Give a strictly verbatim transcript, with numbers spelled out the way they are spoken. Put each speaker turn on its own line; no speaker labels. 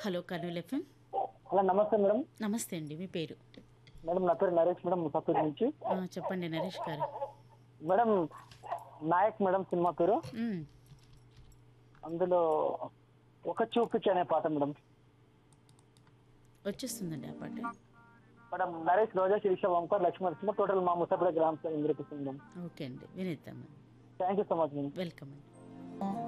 Hello Kurnool FM.
Hello నమస్తే madam.
నమస్తే అండి, మీ పేరు?
మేడం నా పేరు నరేష్ మేడం, ముసాపూర్ నుంచి.
ఆ, చెప్పండి నరేష్ గారు.
మేడం నాయక్ మేడం సినిమా పేరు.
మ్మ్.
అందులో ఒక చూపుకి అనే పాట మేడం.
వచ్చేస్తుందండి ఆ పాట.
మేడం నరేష్, రోజా, శిరీష, ఓంకార్, లక్ష్మణ టోటల్ మా ముసాపూర్ గ్రామ వినిపిస్తుంది మేడం.
ఓకే అండి, వినేద్దాం.
Thank you so much madam.
Welcome అండి.